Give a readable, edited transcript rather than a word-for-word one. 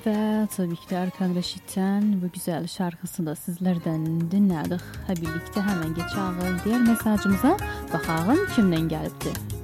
Ve tabii ki de Erkan Reşit'ten bu güzel şarkısını da sizlerden dinledik. Ha birlikte hemen geçelim diğer mesajımıza. Bakalım kimden gelipti.